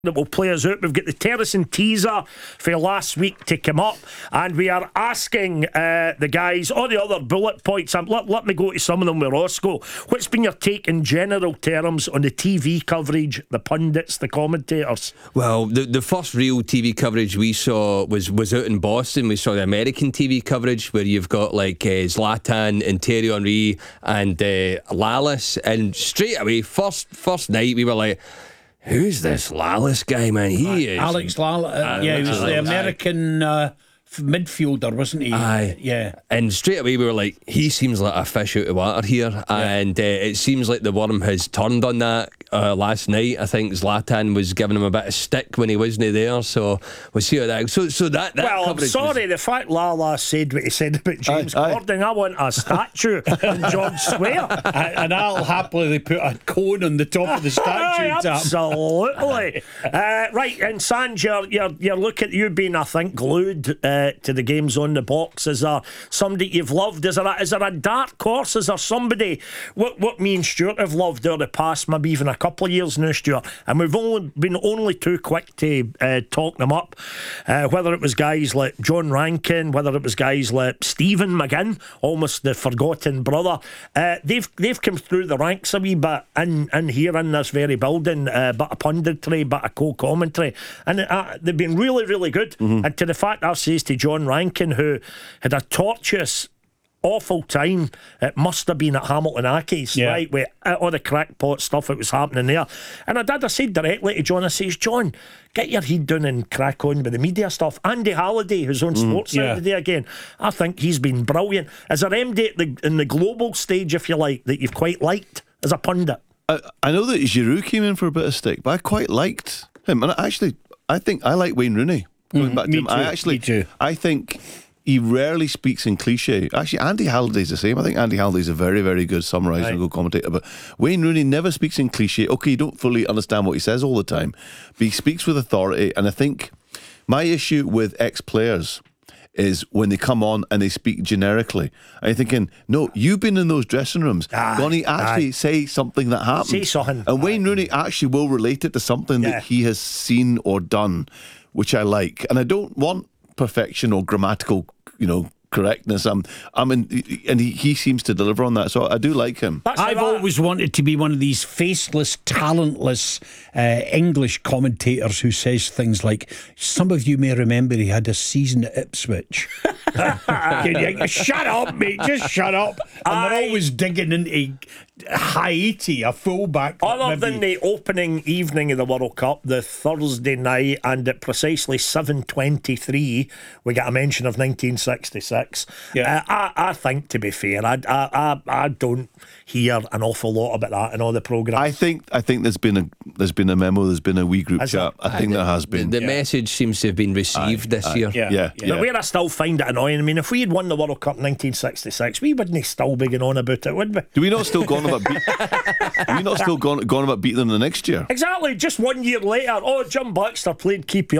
that will play us out. We've got the Terracing teaser for last week to come up, and we are asking the guys all the other bullet points. Let me go to some of them with Roscoe. What's been your take in general terms on the TV coverage, the pundits, the commentators? Well, the first real TV coverage we saw was out in Boston. We saw the American TV coverage where you've got like Zlatan and Thierry Henry and Lallis, and straight away first night we were like, who's this Lallis guy, man? He is Alex Lallis. He was the American midfielder, wasn't he? Aye. Yeah. And straight away we were like, he seems like a fish out of water here. And it seems like the worm has turned on that. Last night I think Zlatan was giving him a bit of stick when he wasn't there, so we'll see how that goes. So that well, I'm sorry, the fact Lala said what he said about James Corden, I want a statue in George Square. And I'll happily put a cone on the top of the statue. Absolutely. Right, and Sanj, you're looking, you've been, I think, glued to the games on the box. Is there somebody you've loved? Is there a dark horse? Is there somebody what me and Stuart have loved over the past maybe even a couple of years now, Stuart, and we've been only too quick to talk them up, whether it was guys like John Rankin, whether it was guys like Stephen McGinn, almost the forgotten brother. They've come through the ranks a wee bit in here in this very building, bit of punditry, bit of co-commentary, and they've been really, really good. And to the fact I says to John Rankin, who had a tortuous awful time, it must have been at Hamilton Accies, right, with all the crackpot stuff that was happening there. And I said directly to John, I says, John, get your head down and crack on with the media stuff. Andy Halliday, who's on Sports Side today again, I think he's been brilliant. Is there anybody in the global stage, if you like, that you've quite liked as a pundit? I know that Giroud came in for a bit of stick, but I quite liked him. And actually, I think I like Wayne Rooney. Going back to him, me too. I think he rarely speaks in cliche. Actually, Andy Halliday's the same. I think Andy Halliday's a very, very good summariser and good commentator. But Wayne Rooney never speaks in cliche. Okay, you don't fully understand what he says all the time, but he speaks with authority. And I think my issue with ex-players is when they come on and they speak generically. And you're thinking, no, you've been in those dressing rooms. Gonnie, actually say something that happened. Say something. And Wayne Rooney actually will relate it to something that he has seen or done, which I like. And I don't want perfection or grammatical, correctness. And he seems to deliver on that. So I do like him. I've always wanted to be one of these faceless, talentless English commentators who says things like, some of you may remember he had a season at Ipswich. Shut up, mate, just shut up. And they're always digging into Haiti, a fullback. Other than the opening evening of the World Cup, the Thursday night, and at precisely 7:23, we get a mention of 1966. I think, to be fair, I don't hear an awful lot about that in all the programmes. I think there's been a memo, there's been a wee group chat. I think there has been. The message seems to have been received this year. But where I still find it annoying, I mean, if we had won the World Cup in 1966, we wouldn't still be going on about it, would we? Do we not still go on about beating them the next year? Exactly, just 1 year later. Oh, Jim Baxter played keeper.